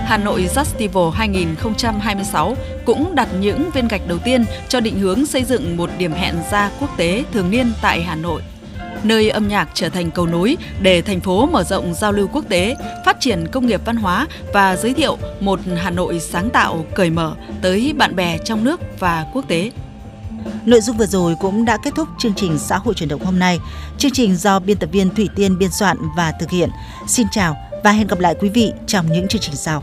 Hà Nội Justival 2026 cũng đặt những viên gạch đầu tiên cho định hướng xây dựng một điểm hẹn ra quốc tế thường niên tại Hà Nội, nơi âm nhạc trở thành cầu nối để thành phố mở rộng giao lưu quốc tế, phát triển công nghiệp văn hóa và giới thiệu một Hà Nội sáng tạo, cởi mở tới bạn bè trong nước và quốc tế. Nội dung vừa rồi cũng đã kết thúc chương trình Xã hội chuyển động hôm nay. Chương trình do biên tập viên Thủy Tiên biên soạn và thực hiện. Xin chào và hẹn gặp lại quý vị trong những chương trình sau.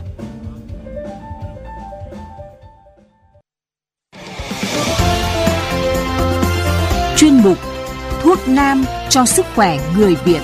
Chuyên mục Thuốc nam cho sức khỏe người Việt.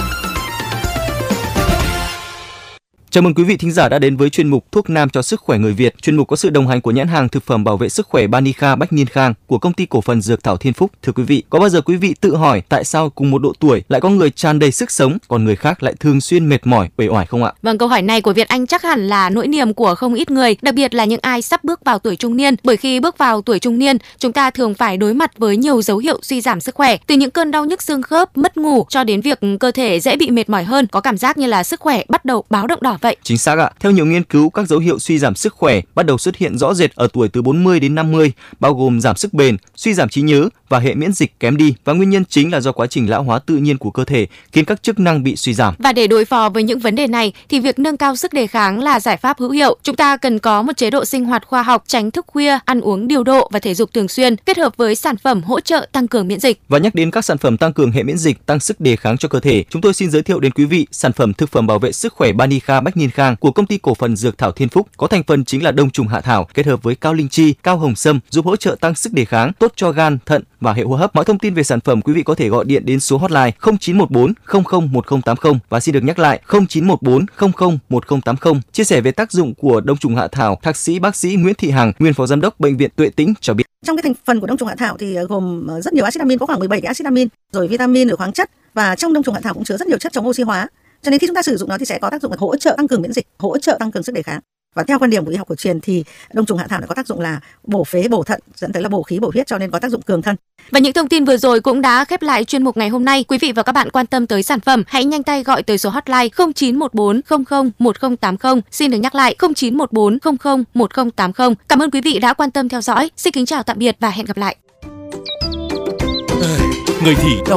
Chào mừng quý vị thính giả đã đến với chuyên mục Thuốc nam cho sức khỏe người Việt. Chuyên mục có sự đồng hành của nhãn hàng thực phẩm bảo vệ sức khỏe Banica Bách Niên Khang của công ty cổ phần Dược Thảo Thiên Phúc. Thưa quý vị, có bao giờ quý vị tự hỏi tại sao cùng một độ tuổi lại có người tràn đầy sức sống, còn người khác lại thường xuyên mệt mỏi, uể oải không ạ? Vâng, câu hỏi này của Việt Anh chắc hẳn là nỗi niềm của không ít người, đặc biệt là những ai sắp bước vào tuổi trung niên. Bởi khi bước vào tuổi trung niên, chúng ta thường phải đối mặt với nhiều dấu hiệu suy giảm sức khỏe, từ những cơn đau nhức xương khớp, mất ngủ cho đến việc cơ thể dễ bị mệt mỏi hơn, có cảm giác như là sức khỏe bắt đầu báo động đỏ vậy. Chính xác ạ. Theo nhiều nghiên cứu, các dấu hiệu suy giảm sức khỏe bắt đầu xuất hiện rõ rệt ở tuổi từ 40 đến 50, bao gồm giảm sức bền, suy giảm trí nhớ và hệ miễn dịch kém đi, và nguyên nhân chính là do quá trình lão hóa tự nhiên của cơ thể khiến các chức năng bị suy giảm. Và để đối phó với những vấn đề này thì việc nâng cao sức đề kháng là giải pháp hữu hiệu. Chúng ta cần có một chế độ sinh hoạt khoa học, tránh thức khuya, ăn uống điều độ và thể dục thường xuyên, kết hợp với sản phẩm hỗ trợ tăng cường miễn dịch. Và nhắc đến các sản phẩm tăng cường hệ miễn dịch, tăng sức đề kháng cho cơ thể, chúng tôi xin giới thiệu đến quý vị sản phẩm thực phẩm bảo vệ sức khỏe Banica Bách Niên Khang của công ty cổ phần Dược Thảo Thiên Phúc, có thành phần chính là đông trùng hạ thảo kết hợp với cao linh chi, cao hồng sâm, giúp hỗ trợ tăng sức đề kháng, tốt cho gan, thận và hệ hô hấp. Mọi thông tin về sản phẩm quý vị có thể gọi điện đến số hotline 0914 00 1080 và xin được nhắc lại 0914 00 1080. Chia sẻ về tác dụng của đông trùng hạ thảo, Thạc sĩ bác sĩ Nguyễn Thị Hằng, nguyên phó giám đốc bệnh viện Tuệ Tĩnh cho biết. Trong cái thành phần của đông trùng hạ thảo thì gồm rất nhiều axit amin, có khoảng 17 cái axit amin, rồi vitamin, rồi khoáng chất, và trong đông trùng hạ thảo cũng chứa rất nhiều chất chống oxy hóa. Cho nên khi chúng ta sử dụng nó thì sẽ có tác dụng là hỗ trợ tăng cường miễn dịch, hỗ trợ tăng cường sức đề kháng. Và theo quan điểm của y học cổ truyền thì đông trùng hạ thảo có tác dụng là bổ phế, bổ thận, dẫn tới là bổ khí, bổ huyết, cho nên có tác dụng cường thân. Và những thông tin vừa rồi cũng đã khép lại chuyên mục ngày hôm nay. Quý vị và các bạn quan tâm tới sản phẩm, hãy nhanh tay gọi tới số hotline 0914 00 1080. Xin được nhắc lại 0914 00 1080. Cảm ơn quý vị đã quan tâm theo dõi. Xin kính chào tạm biệt và hẹn gặp lại. Người thì đau